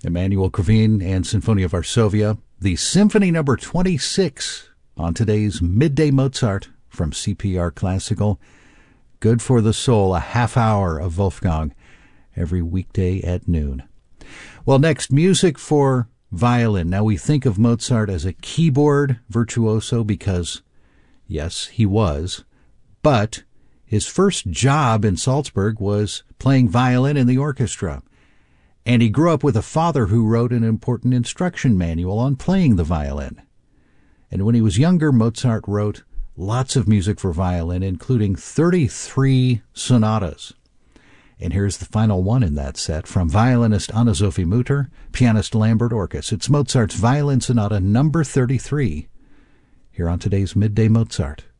Emanuel Krivine and Sinfonia Varsovia, the Symphony number 26 on today's Midday Mozart from CPR Classical. Good for the soul, a half hour of Wolfgang every weekday at noon. Well, next, music for violin. Now, we think of Mozart as a keyboard virtuoso because, yes, he was, but his first job in Salzburg was playing violin in the orchestra. And he grew up with a father who wrote an important instruction manual on playing the violin. And when he was younger, Mozart wrote lots of music for violin, including 33 sonatas. And here's the final one in that set from violinist Anna-Sophie Mutter, pianist Lambert Orkus. It's Mozart's Violin Sonata number 33, here on today's Midday Mozart.